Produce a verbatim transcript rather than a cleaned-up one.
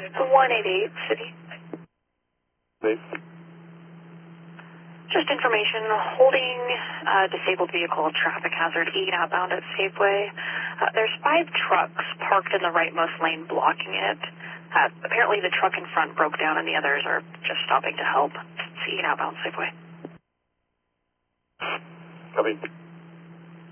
one eighty-eight, City. Please. Just information, holding uh, disabled vehicle traffic hazard eight outbound at Safeway. Uh, there's five trucks parked in the rightmost lane blocking it. Uh, apparently the truck in front broke down and the others are just stopping to help. It's eight outbound Safeway. Copy.